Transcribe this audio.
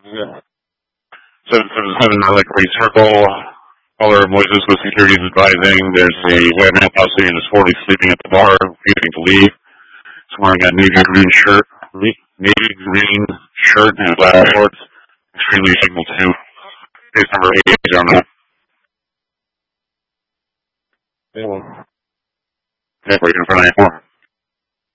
Yeah. 777 Great Circle. Caller Moises with security is advising there's a white male possibly in his 40s sleeping at the bar, refusing to leave. He's wearing a navy green shirt and black shorts. Extremely signal to case number 8 on that. Yeah, well. Yeah, right in front of you.